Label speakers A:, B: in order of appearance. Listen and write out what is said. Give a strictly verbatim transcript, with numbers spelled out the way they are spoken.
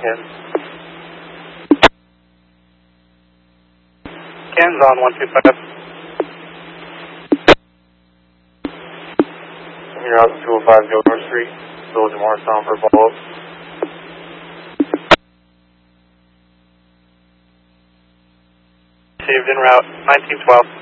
A: Ken. Ken's on one two five. You're out two oh five Gilmore Street, Village of Morristown for a follow-up. Saved en route, nineteen twelve.